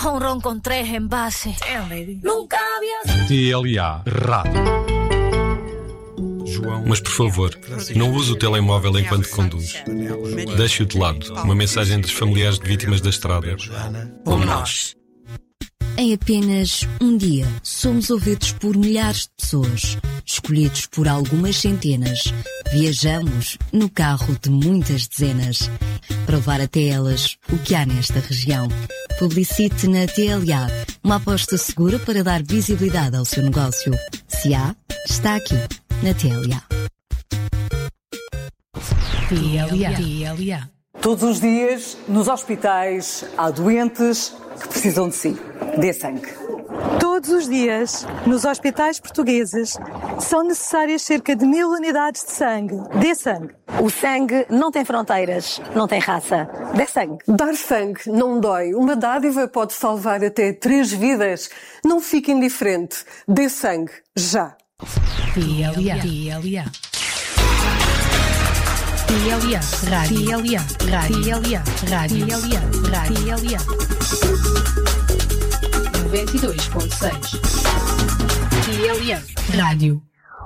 Un ron con 3 envases. Nunca había... TLA Rádio. Mas por favor, não use o telemóvel enquanto conduz. Deixe-o de lado. Uma mensagem dos familiares de vítimas da estrada. Como nós. Em apenas um dia, somos ouvidos por milhares de pessoas, escolhidos por algumas centenas. Viajamos no carro de muitas dezenas, para levar até elas o que há nesta região. Publicite na TLA, uma aposta segura para dar visibilidade ao seu negócio. Se há, está aqui, na TLA. TLA. Todos os dias, nos hospitais, há doentes que precisam de si. Dê sangue. Todos os dias, nos hospitais portugueses, são necessárias cerca de 1000 unidades de sangue. Dê sangue. O sangue não tem fronteiras, não tem raça. Dê sangue. Dar sangue não dói. Uma dádiva pode salvar até 3 vidas. Não fique indiferente. Dê sangue. Já. TLA. Rádio. 92.6. TLA Rádio.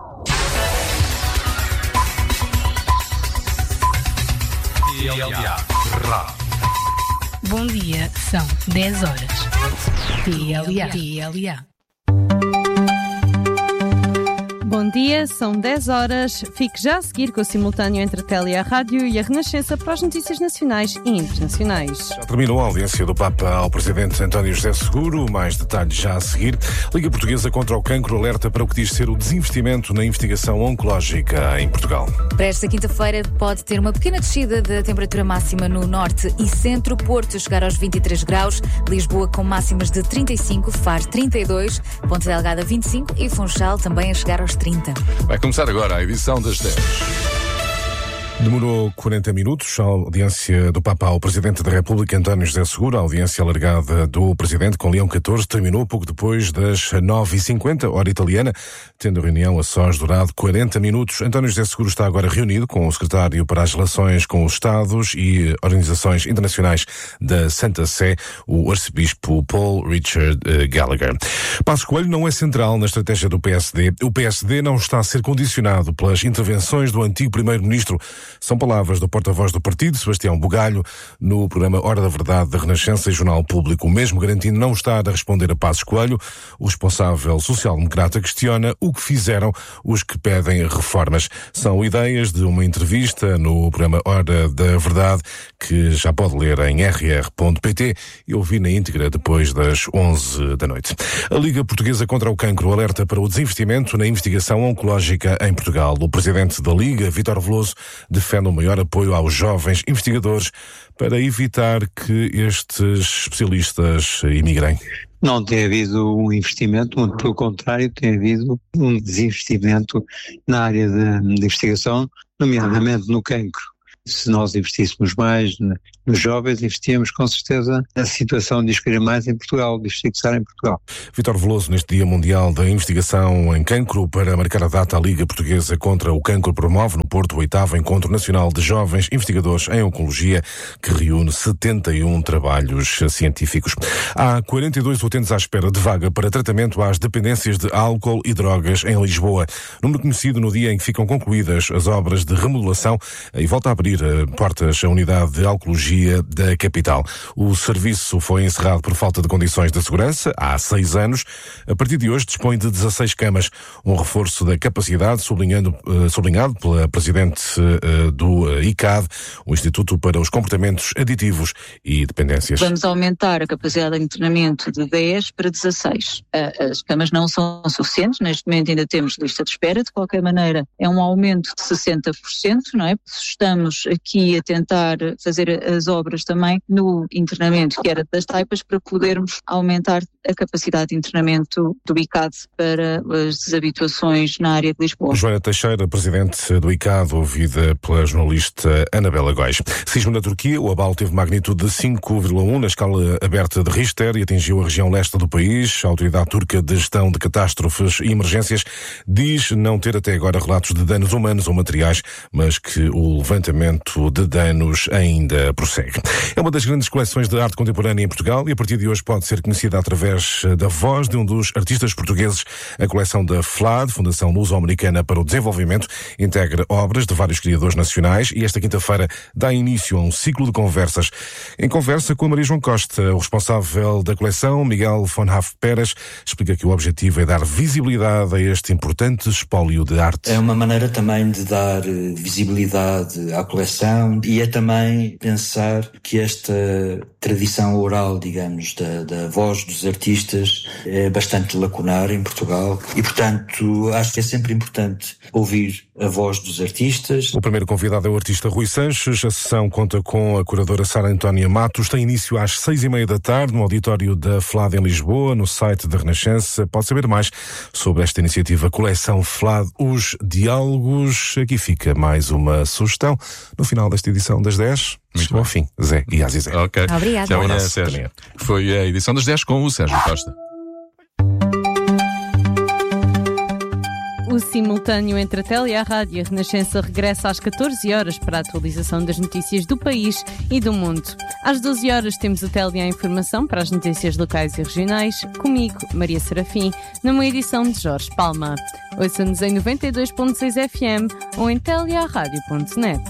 TLA Rádio. Bom dia, são 10 horas. TLA. Bom dia, são 10 horas. Fique já a seguir com o simultâneo entre a TLA Rádio e a Renascença para as notícias nacionais e internacionais. Já terminou a audiência do Papa ao Presidente António José Seguro. Mais detalhes já a seguir. Liga Portuguesa contra o Cancro alerta para o que diz ser o desinvestimento na investigação oncológica em Portugal. Para esta quinta-feira pode ter uma pequena descida da temperatura máxima no norte e centro. Porto chegar aos 23 graus. Lisboa com máximas de 35, Faro 32, Ponta Delgada 25 e Funchal também a chegar aos 30. Vai começar agora a edição das 10. Demorou 40 minutos a audiência do Papa ao Presidente da República, António José Seguro. A audiência alargada do Presidente com Leão XIV terminou pouco depois das 9h50, hora italiana, tendo a reunião a sós durado 40 minutos. António José Seguro está agora reunido com o Secretário para as Relações com os Estados e Organizações Internacionais da Santa Sé, o Arcebispo Paul Richard Gallagher. Passos Coelho não é central na estratégia do PSD. O PSD não está a ser condicionado pelas intervenções do antigo Primeiro-Ministro. São palavras do porta-voz do partido, Sebastião Bugalho, no programa Hora da Verdade da Renascença e Jornal Público. O mesmo garantindo não estar a responder a Passos Coelho. O responsável social-democrata questiona o que fizeram os que pedem reformas. São ideias de uma entrevista no programa Hora da Verdade que já pode ler em rr.pt e ouvir na íntegra depois das 11 da noite. A Liga Portuguesa contra o Cancro alerta para o desinvestimento na investigação oncológica em Portugal. O presidente da Liga, Vítor Veloso, defende um maior apoio aos jovens investigadores para evitar que estes especialistas emigrem. Não tem havido um investimento, muito pelo contrário, tem havido um desinvestimento na área de investigação, nomeadamente no cancro. Se nós investíssemos mais nos jovens, investíamos com certeza na situação de escolher mais em Portugal, de fixar em Portugal. Vítor Veloso, neste Dia Mundial da Investigação em Cancro, para marcar a data, a Liga Portuguesa contra o Cancro promove no Porto o 8º Encontro Nacional de Jovens Investigadores em Oncologia, que reúne 71 trabalhos científicos. Há 42 utentes à espera de vaga para tratamento às dependências de álcool e drogas em Lisboa. Número conhecido no dia em que ficam concluídas as obras de remodelação e volta a abrir portas à unidade de alcoologia da capital. O serviço foi encerrado por falta de condições de segurança há 6 anos. A partir de hoje dispõe de 16 camas, um reforço da capacidade sublinhado pela presidente do ICAD, o Instituto para os Comportamentos Aditivos e Dependências. Vamos aumentar a capacidade de internamento de 10 para 16. As camas não são suficientes, neste momento ainda temos lista de espera, de qualquer maneira é um aumento de 60%, não é? Estamos aqui a tentar fazer as obras também no internamento que era das taipas para podermos aumentar a capacidade de internamento do ICAD para as desabituações na área de Lisboa. Joana Teixeira, presidente do ICAD, ouvida pela jornalista Anabela Góis. Sismo na Turquia, o abalo teve magnitude de 5,1 na escala aberta de Richter e atingiu a região leste do país. A Autoridade Turca de Gestão de Catástrofes e Emergências diz não ter até agora relatos de danos humanos ou materiais, mas que o levantamento ressarcimento de danos ainda prossegue. É uma das grandes coleções de arte contemporânea em Portugal e a partir de hoje pode ser conhecida através da voz de um dos artistas portugueses. A coleção da FLAD, Fundação Luso-Americana para o Desenvolvimento, integra obras de vários criadores nacionais e esta quinta-feira dá início a um ciclo de conversas. Em conversa com a Maria João Costa, o responsável da coleção, Miguel von Haff Pérez, explica que o objetivo é dar visibilidade a este importante espólio de arte. É uma maneira também de dar visibilidade à coleção e é também pensar que esta tradição oral, digamos, da voz dos artistas é bastante lacunar em Portugal e, portanto, acho que é sempre importante ouvir a voz dos artistas. O primeiro convidado é o artista Rui Sanches. A sessão conta com a curadora Sara Antónia Matos. Tem início às 6:30 da tarde no auditório da FLAD em Lisboa, no site da Renascença. Pode saber mais sobre esta iniciativa Coleção FLAD, os Diálogos. Aqui fica mais uma sugestão no final desta edição das 10. Chegou ao fim, Zé e Azizé. Ok. Obrigada. Até amanhã, Sérgio. Foi a edição das 10 com o Sérgio Costa. O simultâneo entre a Tele e a Rádio e a Renascença regressa às 14 horas para a atualização das notícias do país e do mundo. Às 12 horas temos a Tele e a informação para as notícias locais e regionais, comigo, Maria Serafim, numa edição de Jorge Palma. Ouça-nos em 92.6 FM ou em telearadio.net.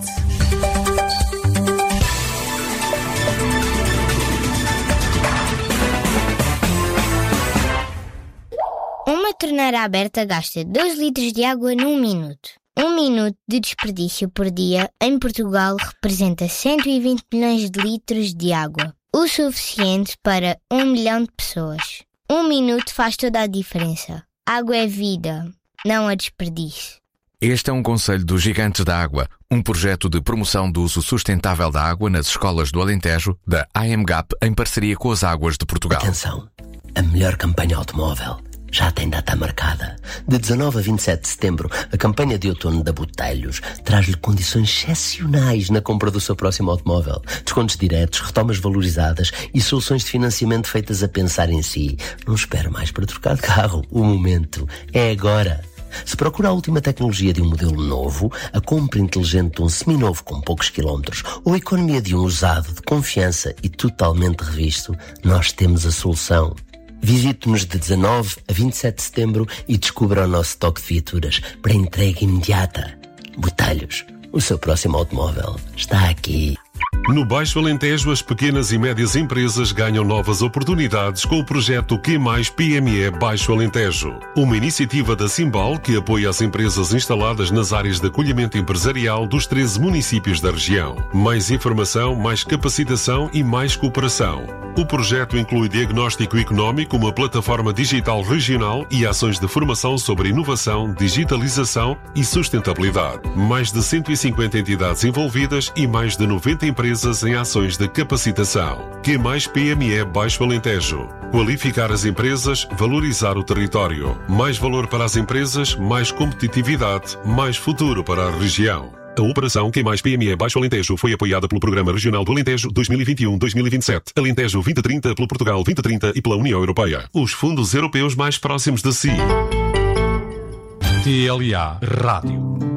Uma torneira aberta gasta 2 litros de água num minuto. 1 minuto de desperdício por dia em Portugal representa 120 milhões de litros de água. O suficiente para 1 milhão de pessoas. 1 minuto faz toda a diferença. Água é vida, não a desperdício. Este é um conselho dos Gigantes da Água, um projeto de promoção do uso sustentável da água nas escolas do Alentejo, da AMGAP, em parceria com as Águas de Portugal. Atenção, a melhor campanha automóvel já tem data marcada. De 19 a 27 de setembro, a campanha de outono da Botelhos traz-lhe condições excepcionais na compra do seu próximo automóvel. Descontos diretos, retomas valorizadas e soluções de financiamento feitas a pensar em si. Não espere mais para trocar de carro. O momento é agora. Se procura a última tecnologia de um modelo novo, a compra inteligente de um seminovo com poucos quilómetros ou a economia de um usado de confiança e totalmente revisto, nós temos a solução. Visite-nos de 19 a 27 de setembro e descubra o nosso estoque de viaturas para entrega imediata. Botelhos, o seu próximo automóvel está aqui. No Baixo Alentejo, as pequenas e médias empresas ganham novas oportunidades com o projeto Q+ PME Baixo Alentejo. Uma iniciativa da Simbal que apoia as empresas instaladas nas áreas de acolhimento empresarial dos 13 municípios da região. Mais informação, mais capacitação e mais cooperação. O projeto inclui diagnóstico económico, uma plataforma digital regional e ações de formação sobre inovação, digitalização e sustentabilidade. Mais de 150 entidades envolvidas e mais de 90 empresas em ações de capacitação. Q+ PME Baixo Alentejo. Qualificar as empresas, valorizar o território. Mais valor para as empresas, mais competitividade, mais futuro para a região. A operação Q+ PME Baixo Alentejo foi apoiada pelo Programa Regional do Alentejo 2021-2027, Alentejo 2030, pelo Portugal 2030 e pela União Europeia. Os fundos europeus mais próximos de si. TLA Rádio.